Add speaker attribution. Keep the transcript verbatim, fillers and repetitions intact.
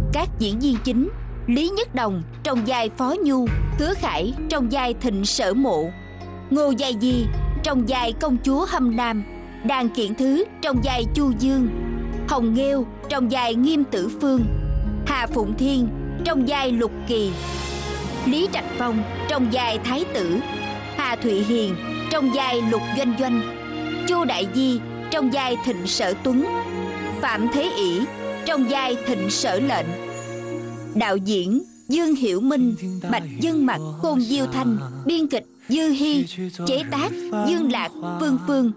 Speaker 1: Các diễn viên chính: Lý Nhất Đồng trong vai Phó Nhu, Hứa Khải trong vai Thịnh Sở Mộ, Ngô Giai Di trong vai Công chúa Hâm Nam, Đàn Kiện Thứ trong vai Chu Dương, Hồng Nghêu trong vai Nghiêm Tử Phương, Hà Phụng Thiên trong vai Lục Kỳ, Lý Trạch Phong trong vai Thái Tử, Hà Thụy Hiền trong vai Lục Doanh Doanh, Chu Đại Di trong vai Thịnh Sở Tuấn, Phạm Thế Ỷ trong vai Thịnh Sở Lệnh. Đạo diễn: Dương Hiểu Minh, Bạch Dân Mặt, Côn Diêu Thanh. Biên kịch: Dư Hi. Chế tác: Dương Lạc, Phương Phương.